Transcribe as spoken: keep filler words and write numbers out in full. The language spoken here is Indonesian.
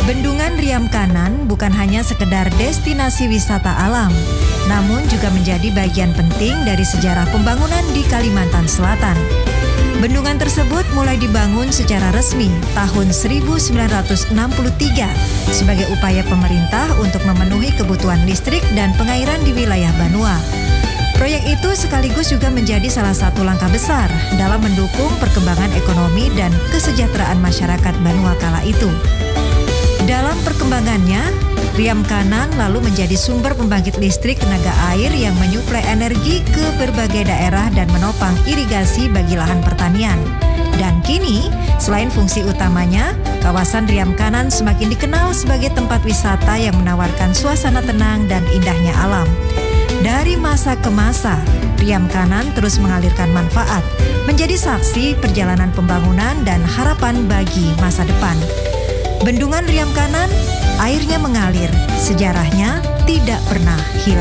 Bendungan Riam Kanan bukan hanya sekedar destinasi wisata alam, namun juga menjadi bagian penting dari sejarah pembangunan di Kalimantan Selatan. Bendungan tersebut mulai dibangun secara resmi tahun seribu sembilan ratus enam puluh tiga sebagai upaya pemerintah untuk memenuhi kebutuhan listrik dan pengairan di wilayah Banua. Proyek itu sekaligus juga menjadi salah satu langkah besar dalam mendukung perkembangan ekonomi dan kesejahteraan masyarakat Banua kala itu. Dalam perkembangannya, Riam Kanan lalu menjadi sumber pembangkit listrik tenaga air yang menyuplai energi ke berbagai daerah dan menopang irigasi bagi lahan pertanian. Dan kini, selain fungsi utamanya, kawasan Riam Kanan semakin dikenal sebagai tempat wisata yang menawarkan suasana tenang dan indahnya alam. Dari masa ke masa, Riam Kanan terus mengalirkan manfaat, menjadi saksi perjalanan pembangunan dan harapan bagi masa depan. Bendungan Riam Kanan, airnya mengalir, sejarahnya tidak pernah hilang.